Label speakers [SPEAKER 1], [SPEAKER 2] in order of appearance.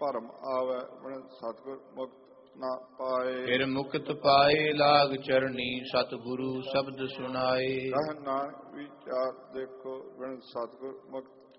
[SPEAKER 1] ਭਰਮ ਆਵੈ ਬਿਨ ਸਤਿਗੁਰ ਮੁਕਤ ਨਾ ਪਾਏ।
[SPEAKER 2] ਫਿਰ ਮੁਕਤ ਪਾਏ ਲਾਗ ਚਰਨੀ ਸਤਿਗੁਰੂ ਸ਼ਬਦ ਸੁਨਾਏ।
[SPEAKER 1] ਕਹ ਨਾਨਕ ਵਿਚਾਰ ਦੇਖੋ ਬਿਨ ਸਤਿਗੁਰ ਮੁਕਤ